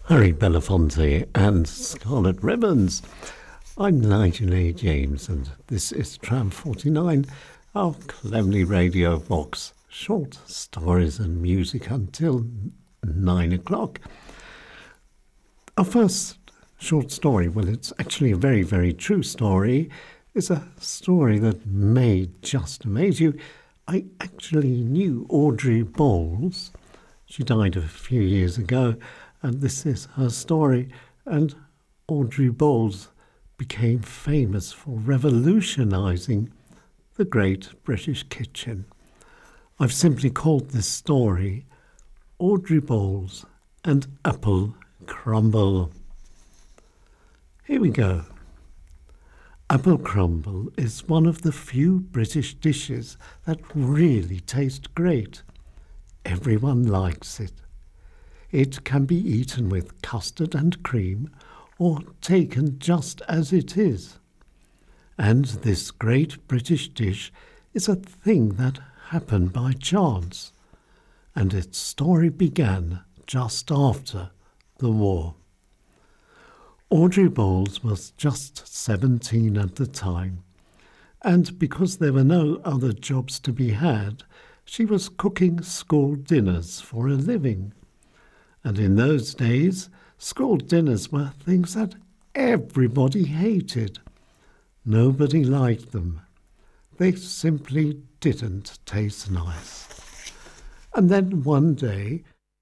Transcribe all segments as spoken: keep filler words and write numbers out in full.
Harry Belafonte and Scarlet Ribbons. I'm Nigel A. James, and this is Tram forty-nine, our Clemley Radio Box. Short stories and music until nine o'clock. Our first short story, well, it's actually a very, very true story, is a story that may just amaze you. I actually knew Audrey Bowles. She died a few years ago, and this is her story. And Audrey Bowles became famous for revolutionising the Great British Kitchen. I've simply called this story Audrey Bowles and Apple Crumble. Here we go. Apple crumble is one of the few British dishes that really taste great. Everyone likes it. It can be eaten with custard and cream or taken just as it is. And this great British dish is a thing that happened by chance, and its story began just after the war. Audrey Bowles was just seventeen at the time, and because there were no other jobs to be had, she was cooking school dinners for a living. And in those days, school dinners were things that everybody hated. Nobody liked them. They simply didn't taste nice. And then one day,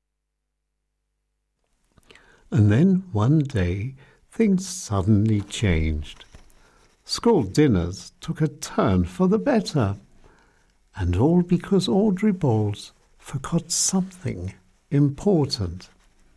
and then one day, things suddenly changed. School dinners took a turn for the better, and all because Audrey Bowles forgot something important.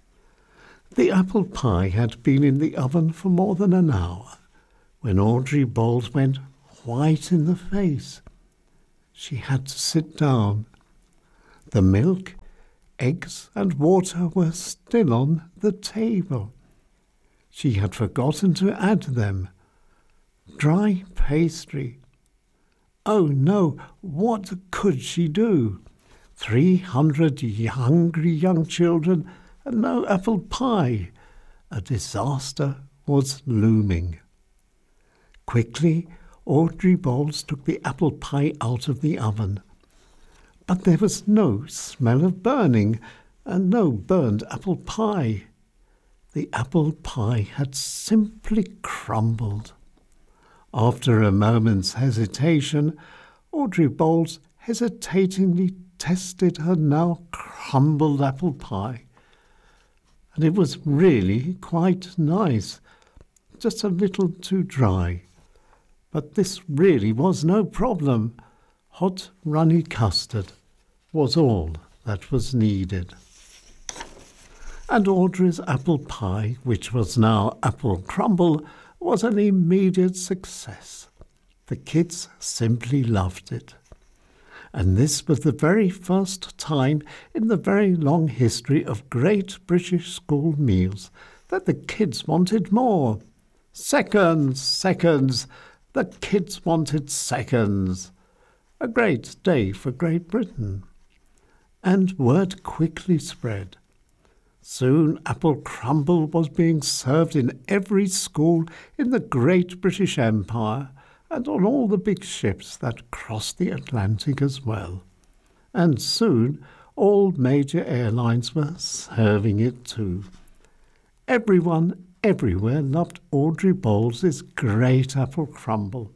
The apple pie had been in the oven for more than an hour when Audrey Bowles went white in the face. She had to sit down. The milk, eggs and water were still on the table. She had forgotten to add them. Dry pastry. Oh no, what could she do? Three hundred hungry young children and no apple pie. A disaster was looming. Quickly, Audrey Bowles took the apple pie out of the oven. But there was no smell of burning and no burned apple pie. The apple pie had simply crumbled. After a moment's hesitation, Audrey Bowles hesitatingly tested her now crumbled apple pie. And it was really quite nice, just a little too dry. But this really was no problem. Hot, runny custard was all that was needed. And Audrey's apple pie, which was now apple crumble, was an immediate success. The kids simply loved it. And this was the very first time in the very long history of great British school meals that the kids wanted more. Seconds, seconds, the kids wanted seconds. A great day for Great Britain. And word quickly spread. Soon apple crumble was being served in every school in the great British Empire and on all the big ships that crossed the Atlantic as well. And soon all major airlines were serving it too. Everyone everywhere loved Audrey Bowles' great apple crumble.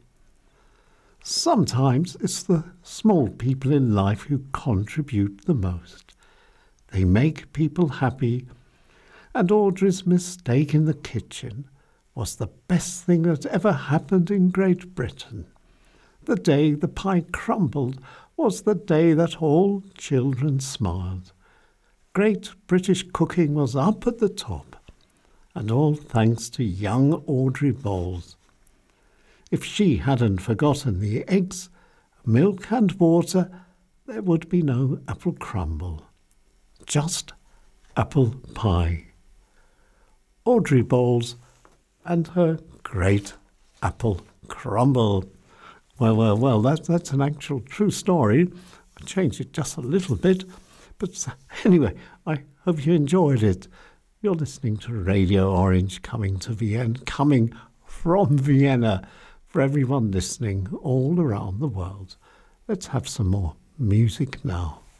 Sometimes it's the small people in life who contribute the most. They make people happy, and Audrey's mistake in the kitchen was the best thing that ever happened in Great Britain. The day the pie crumbled was the day that all children smiled. Great British cooking was up at the top, and all thanks to young Audrey Bowles. If she hadn't forgotten the eggs, milk and water, there would be no apple crumble. Just apple pie. Audrey Bowles and her great apple crumble. Well, well, well, that, that's an actual true story. I changed it just a little bit. But anyway, I hope you enjoyed it. You're listening to Radio Orange coming to Vienna, coming from Vienna for everyone listening all around the world. Let's have some more music now.